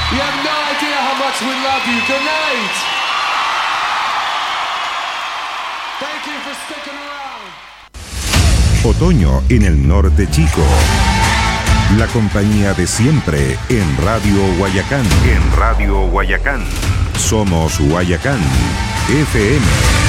You have no idea how much we love you. Good night. Thank you for sticking around. Otoño en el norte chico. La compañía de siempre en Radio Guayacán. En Radio Guayacán. Somos Guayacán FM.